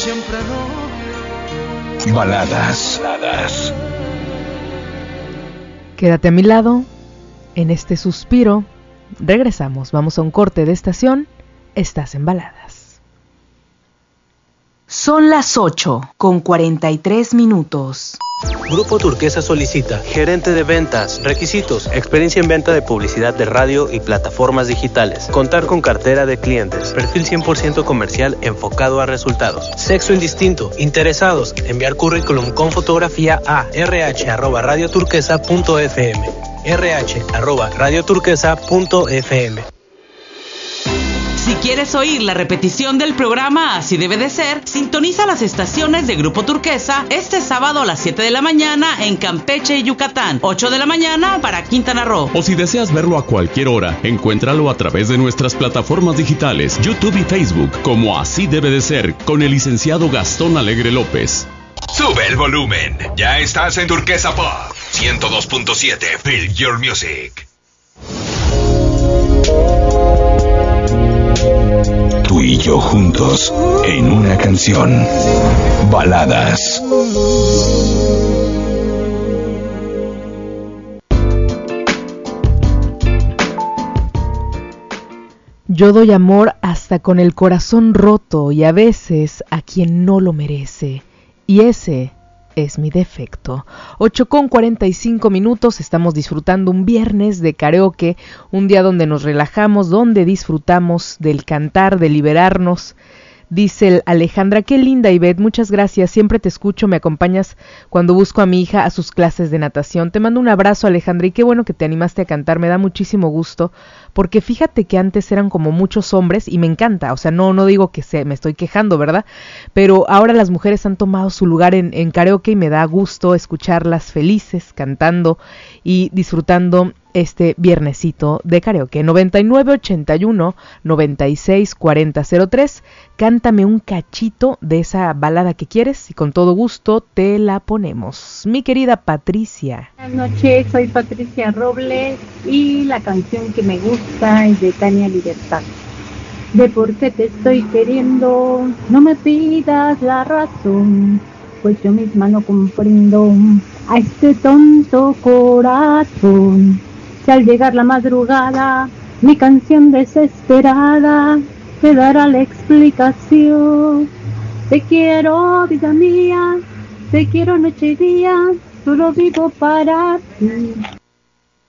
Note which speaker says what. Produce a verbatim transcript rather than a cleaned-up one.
Speaker 1: siempre novio.
Speaker 2: Baladas. Baladas.
Speaker 3: Quédate a mi lado, en este suspiro. Regresamos, vamos a un corte de estación. Estás en Baladas.
Speaker 4: Son las ocho con cuarenta y tres minutos.
Speaker 5: Grupo Turquesa solicita gerente de ventas, requisitos, experiencia en venta de publicidad de radio y plataformas digitales, contar con cartera de clientes, perfil cien por ciento comercial enfocado a resultados, sexo indistinto, interesados, enviar currículum con fotografía a rh arroba radioturquesa punto fm, rh arroba radioturquesa punto fm.
Speaker 6: Si quieres oír la repetición del programa Así Debe de Ser, sintoniza las estaciones de Grupo Turquesa este sábado a las siete de la mañana en Campeche y Yucatán, ocho de la mañana para Quintana Roo.
Speaker 7: O si deseas verlo a cualquier hora, encuéntralo a través de nuestras plataformas digitales, YouTube y Facebook, como Así Debe de Ser, con el licenciado Gastón Alegre López.
Speaker 2: Sube el volumen. Ya estás en Turquesa Pop ciento dos punto siete. Feel your music. Tú y yo juntos en una canción. Baladas.
Speaker 3: Yo doy amor hasta con el corazón roto y a veces a quien no lo merece. Y ese es mi defecto. ocho con cuarenta y cinco minutos, estamos disfrutando un viernes de karaoke, un día donde nos relajamos, donde disfrutamos del cantar, de liberarnos. Dice el Alejandra, qué linda Ivette, muchas gracias, siempre te escucho, me acompañas cuando busco a mi hija a sus clases de natación. Te mando un abrazo, Alejandra, y qué bueno que te animaste a cantar, me da muchísimo gusto, porque fíjate que antes eran como muchos hombres, y me encanta, o sea, no, no digo que se, me estoy quejando, ¿verdad? Pero ahora las mujeres han tomado su lugar en, en karaoke y me da gusto escucharlas felices, cantando y disfrutando este viernesito de karaoke. Noventa y nueve ochenta y uno noventa y seis cuarenta cero tres. Cántame un cachito de esa balada que quieres y con todo gusto te la ponemos. Mi querida Patricia.
Speaker 8: Buenas noches, soy Patricia Robles y la canción que me gusta es de Tania Libertad. De por qué te estoy queriendo, no me pidas la razón, pues yo misma no comprendo a este tonto corazón. Si al llegar la madrugada, mi canción desesperada te dará la explicación. Te quiero, vida mía, te quiero noche y día, solo vivo para ti.